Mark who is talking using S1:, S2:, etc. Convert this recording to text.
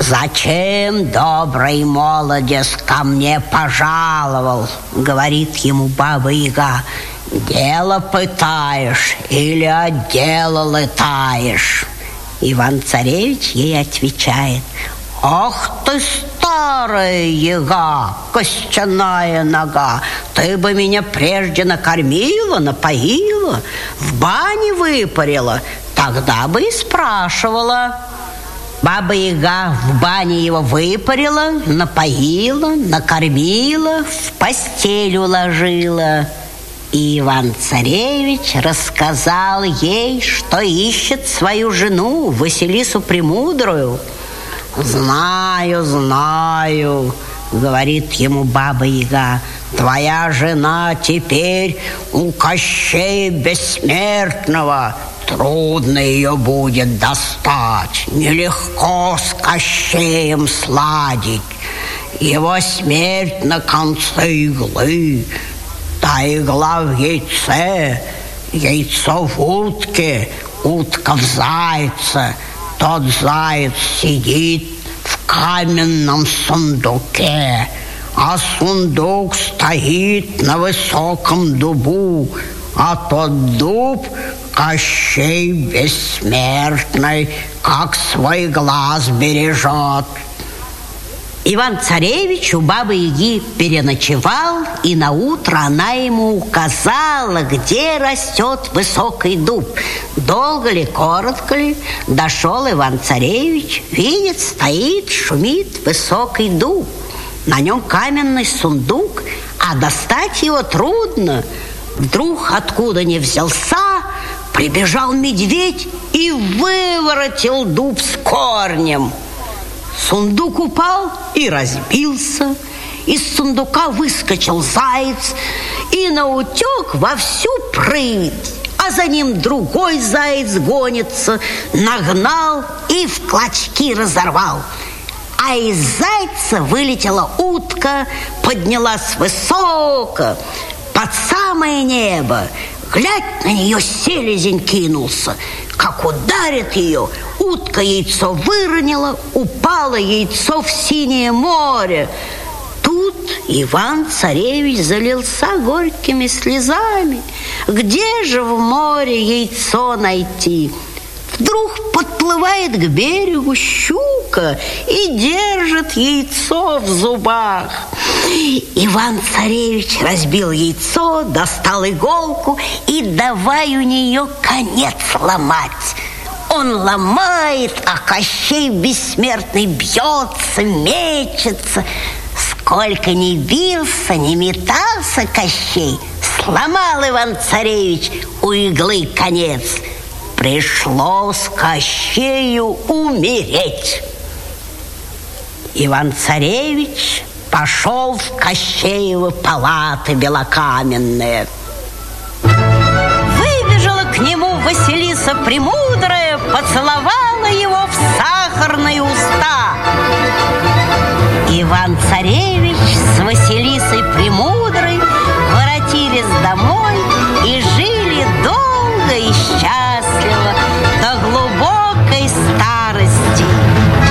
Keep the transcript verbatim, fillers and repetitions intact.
S1: «Зачем, добрый молодец, ко мне пожаловал?» — говорит ему Баба-Яга. «Дело пытаешь или от дела летаешь?» Иван-царевич ей отвечает: «Ах ты, старая яга, костяная нога, ты бы меня прежде накормила, напоила, в бане выпарила, тогда бы и спрашивала». Баба-Яга в бане его выпарила, напоила, накормила, в постель уложила. И Иван-царевич рассказал ей, что ищет свою жену Василису Премудрую. «Знаю, знаю, — говорит ему Баба-Яга, — твоя жена теперь у Кощея Бессмертного. Трудно ее будет достать, нелегко с Кощеем сладить. Его смерть на конце иглы, та игла в яйце, яйцо в утке, утка в зайце, тот заяц сидит в каменном сундуке, а сундук стоит на высоком дубу, а тот дуб Кощей Бессмертный, как свой глаз бережет». Иван-царевич у Бабы-Яги переночевал, и наутро она ему указала, где растет высокий дуб. Долго ли, коротко ли, дошел Иван-царевич, видит, стоит, шумит высокий дуб. На нем каменный сундук, а достать его трудно. Вдруг, откуда ни взялся, прибежал медведь и выворотил дуб с корнем. Сундук упал и разбился. Из сундука выскочил заяц и наутек во всю прыть. А за ним другой заяц гонится, нагнал и в клочки разорвал. А из зайца вылетела утка, поднялась высоко, под самое небо. Глядь, на нее селезень кинулся. Как ударит ее, утка яйцо выронила, упало яйцо в синее море. Тут Иван-царевич залился горькими слезами. Где же в море яйцо найти? Вдруг подплывает к берегу щука и держит яйцо в зубах. Иван-царевич разбил яйцо, достал иголку и давай у нее конец ломать. Он ломает, а Кощей Бессмертный бьется, мечется. Сколько ни бился, ни метался Кощей, сломал Иван-царевич у иглы конец. Пришлось Кощею умереть. Иван-царевич пошел в Кощеевы палаты белокаменные. Выбежала к нему Василиса Премудрая, поцеловала его в сахарные уста. Иван-царевич с Василисой Премудрой воротились домой